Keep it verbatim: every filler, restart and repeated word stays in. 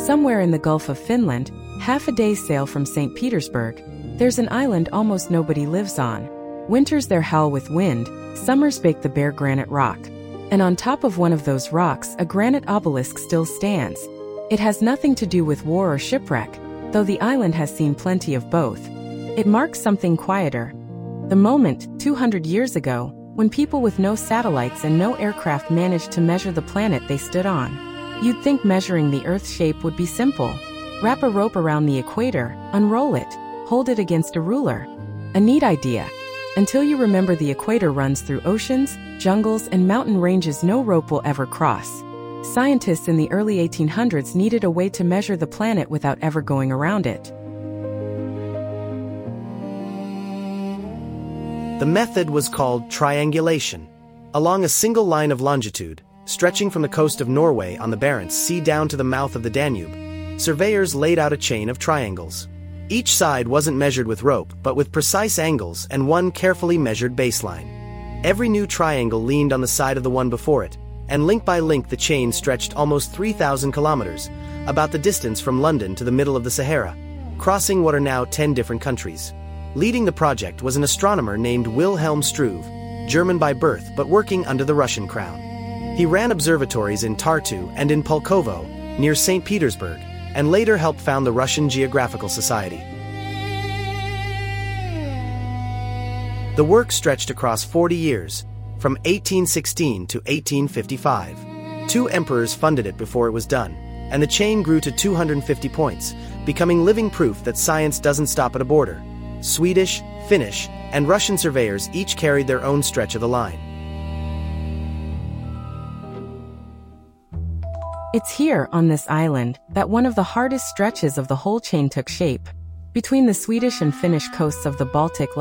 Somewhere in the Gulf of Finland, half a day's sail from Saint Petersburg, there's an island almost nobody lives on. Winters there howl with wind, summers bake the bare granite rock. And on top of one of those rocks, a granite obelisk still stands. It has nothing to do with war or shipwreck, though the island has seen plenty of both. It marks something quieter. The moment, two hundred years ago, when people with no satellites and no aircraft managed to measure the planet they stood on. You'd think measuring the Earth's shape would be simple. Wrap a rope around the equator, unroll it, hold it against a ruler. A neat idea. Until you remember the equator runs through oceans, jungles, and mountain ranges no rope will ever cross. Scientists in the early eighteen hundreds needed a way to measure the planet without ever going around it. The method was called triangulation. Along a single line of longitude, stretching from the coast of Norway on the Barents Sea down to the mouth of the Danube, surveyors laid out a chain of triangles. Each side wasn't measured with rope, but with precise angles and one carefully measured baseline. Every new triangle leaned on the side of the one before it, and link by link the chain stretched almost three thousand kilometers, about the distance from London to the middle of the Sahara, crossing what are now ten different countries. Leading the project was an astronomer named Wilhelm Struve, German by birth but working under the Russian crown. He ran observatories in Tartu and in Pulkovo, near Saint Petersburg, and later helped found the Russian Geographical Society. The work stretched across forty years, from eighteen sixteen to eighteen fifty-five. Two emperors funded it before it was done, and the chain grew to two hundred fifty points, becoming living proof that science doesn't stop at a border. Swedish, Finnish, and Russian surveyors each carried their own stretch of the line. It's here, on this island, that one of the hardest stretches of the whole chain took shape. Between the Swedish and Finnish coasts of the Baltic